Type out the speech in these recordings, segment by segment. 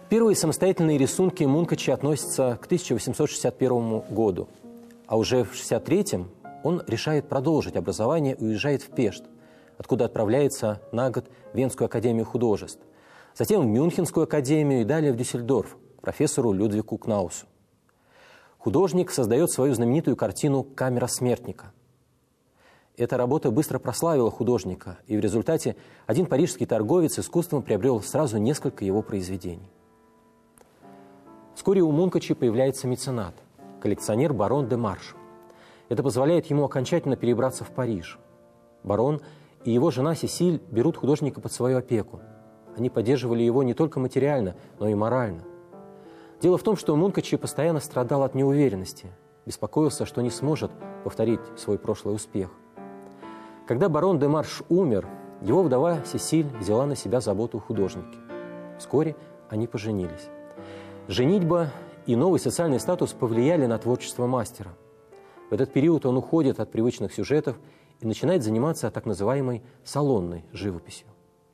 Первые самостоятельные рисунки Мункачи относятся к 1861 году, а уже в 1963 он решает продолжить образование и уезжает в Пешт, откуда отправляется на год в Венскую академию художеств, затем в Мюнхенскую академию и далее в Дюссельдорф, к профессору Людвигу Кнаусу. Художник создает свою знаменитую картину «Камера смертника». Эта работа быстро прославила художника, и в результате один парижский торговец искусством приобрел сразу несколько его произведений. Вскоре у Мункачи появляется меценат, коллекционер барон де Марш. Это позволяет ему окончательно перебраться в Париж. Барон и его жена Сесиль берут художника под свою опеку. Они поддерживали его не только материально, но и морально. Дело в том, что Мункачи постоянно страдал от неуверенности, беспокоился, что не сможет повторить свой прошлый успех. Когда барон де Марш умер, его вдова Сесиль взяла на себя заботу о художнике. Вскоре они поженились. Женитьба и новый социальный статус повлияли на творчество мастера. В этот период он уходит от привычных сюжетов и начинает заниматься так называемой салонной живописью.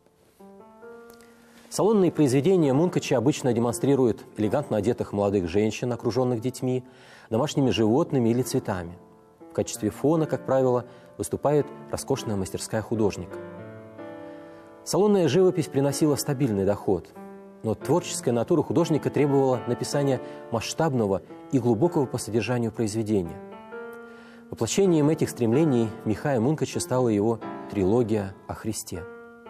Салонные произведения Мункачи обычно демонстрируют элегантно одетых молодых женщин, окруженных детьми, домашними животными или цветами. В качестве фона, как правило, выступает роскошная мастерская художника. Салонная живопись приносила стабильный доход, но творческая натура художника требовала написания масштабного и глубокого по содержанию произведения. Воплощением этих стремлений Михая Мункача стала его трилогия о Христе.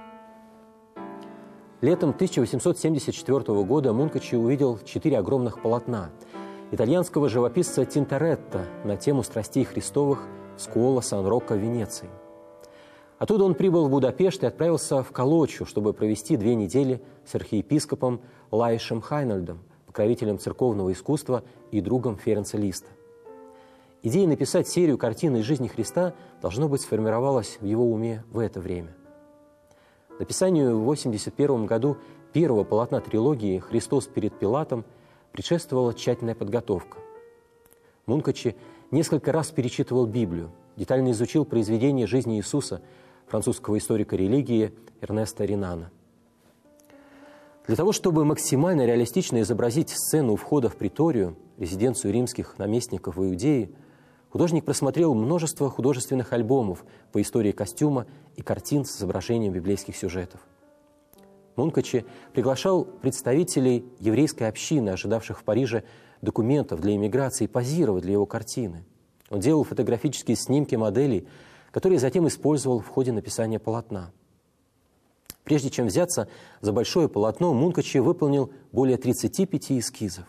Летом 1874 года Мункачи увидел 4 огромных полотна итальянского живописца Тинторетто на тему страстей Христовых Скуола Сан-Рокко в Венеции. Оттуда он прибыл в Будапешт и отправился в Колочу, чтобы провести 2 недели с архиепископом Лайшем Хайнольдом, покровителем церковного искусства и другом Ференца Листа. Идея написать серию картин из жизни Христа, должно быть, сформировалась в его уме в это время. Написанию в 1981 году первого полотна трилогии «Христос перед Пилатом» предшествовала тщательная подготовка. Мункачи несколько раз перечитывал Библию, детально изучил произведения жизни Иисуса французского историка религии Эрнеста Ренана. Для того, чтобы максимально реалистично изобразить сцену входа в приторию, резиденцию римских наместников в Иудее, художник просмотрел множество художественных альбомов по истории костюма и картин с изображением библейских сюжетов. Мункачи приглашал представителей еврейской общины, ожидавших в Париже документов для эмиграции, позировать для его картины. Он делал фотографические снимки моделей, которые затем использовал в ходе написания полотна. Прежде чем взяться за большое полотно, Мункачи выполнил более 35 эскизов.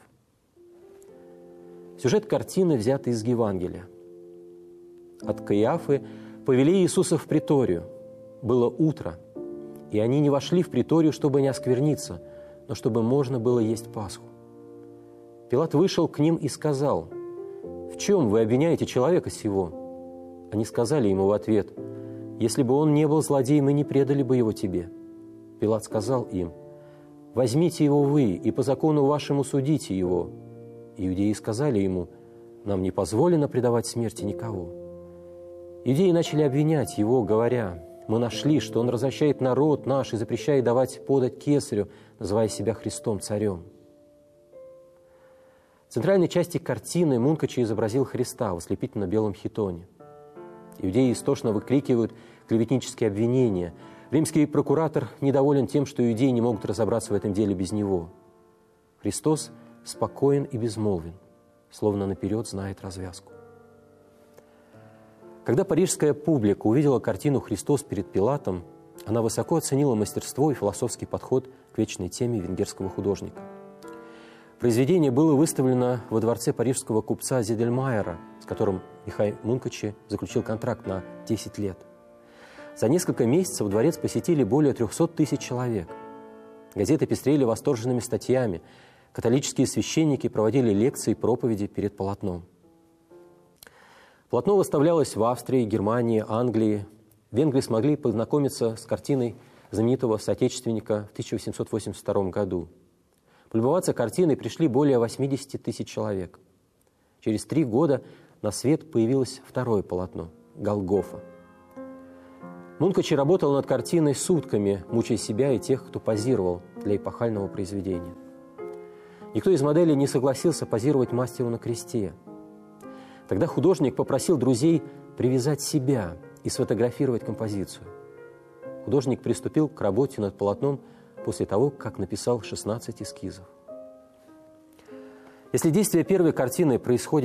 Сюжет картины взят из Евангелия. От Каиафы повели Иисуса в приторию. Было утро, и они не вошли в приторию, чтобы не оскверниться, но чтобы можно было есть Пасху. Пилат вышел к ним и сказал: «В чем вы обвиняете человека сего?» Они сказали ему в ответ: «Если бы он не был злодеем, мы не предали бы его тебе». Пилат сказал им: «Возьмите его вы, и по закону вашему судите его». Иудеи сказали ему: «Нам не позволено предавать смерти никого». Иудеи начали обвинять его, говоря: «Мы нашли, что он развращает народ наш и запрещает давать подать кесарю, называя себя Христом царем». В центральной части картины Мункачи изобразил Христа в ослепительно-белом хитоне. Иудеи истошно выкрикивают клеветнические обвинения. Римский прокуратор недоволен тем, что иудеи не могут разобраться в этом деле без него. Христос спокоен и безмолвен, словно наперед знает развязку. Когда парижская публика увидела картину «Христос перед Пилатом», она высоко оценила мастерство и философский подход к вечной теме венгерского художника. Произведение было выставлено во дворце парижского купца Зидельмайера, с которым Михай Мункачи заключил контракт на 10 лет. За несколько месяцев дворец посетили более 300 тысяч человек. Газеты пестрели восторженными статьями. Католические священники проводили лекции и проповеди перед полотном. Полотно выставлялось в Австрии, Германии, Англии. Венгры смогли познакомиться с картиной знаменитого соотечественника в 1882 году. Полюбоваться картиной пришли более 80 тысяч человек. Через 3 года на свет появилось второе полотно – «Голгофа». Мункачи работал над картиной сутками, мучая себя и тех, кто позировал для эпохального произведения. Никто из моделей не согласился позировать мастеру на кресте. Тогда художник попросил друзей привязать себя и сфотографировать композицию. Художник приступил к работе над полотном после того, как написал 16 эскизов. Если действие первой картины происходит